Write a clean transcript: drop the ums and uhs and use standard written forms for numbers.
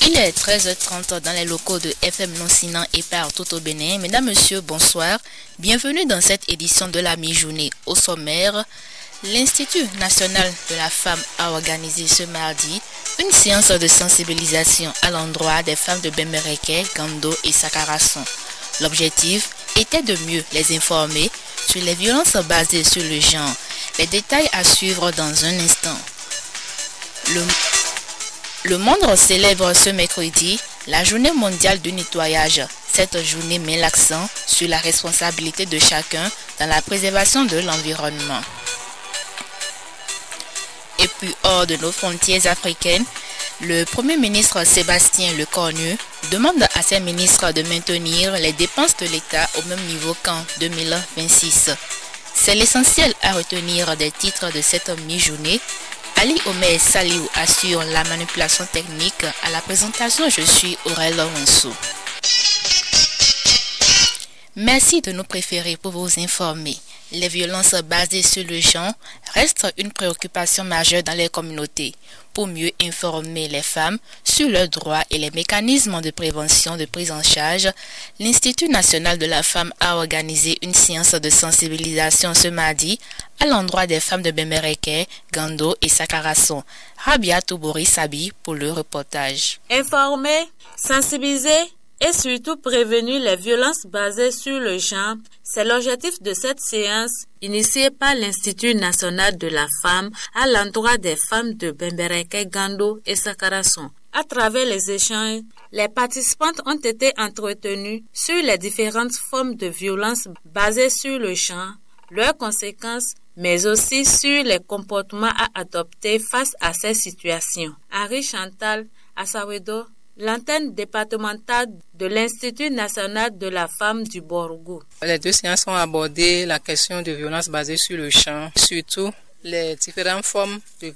Il est 13h30 dans les locaux de FM Non-Sinan et partout au Bénin. Mesdames, Messieurs, bonsoir. Bienvenue dans cette édition de la mi-journée. Au sommaire, l'Institut national de la femme a organisé ce mardi une séance de sensibilisation à l'endroit des femmes de Bembereke, Gando et Sakarasson. L'objectif était de mieux les informer sur les violences basées sur le genre. Les détails à suivre dans un instant. Le monde célèbre ce mercredi la journée mondiale du nettoyage. Cette journée met l'accent sur la responsabilité de chacun dans la préservation de l'environnement. Et puis hors de nos frontières africaines, le Premier ministre Sébastien Lecornu demande à ses ministres de maintenir les dépenses de l'État au même niveau qu'en 2026. C'est l'essentiel à retenir des titres de cette mi-journée. Ali Omer Saliou assure la manipulation technique. À la présentation, je suis Aurèle Ronceau. Merci de nous préférer pour vous informer. Les violences basées sur le genre restent une préoccupation majeure dans les communautés. Pour mieux informer les femmes sur leurs droits et les mécanismes de prévention de prise en charge, l'Institut national de la femme a organisé une séance de sensibilisation ce mardi à l'endroit des femmes de Bembereke, Gando et Sakarasson. Rabia Toubori Sabi pour le reportage. Informer, sensibiliser et surtout prévenir les violences basées sur le genre, c'est l'objectif de cette séance initiée par l'Institut national de la femme à l'endroit des femmes de Bembereke, Gando et Sakarasson. À travers les échanges, les participantes ont été entretenues sur les différentes formes de violences basées sur le genre, leurs conséquences, mais aussi sur les comportements à adopter face à ces situations. Henri Chantal Assawedo, l'antenne départementale de l'Institut national de la femme du Borgou. Les deux séances ont abordé la question de violence basée sur le genre, surtout les différentes formes de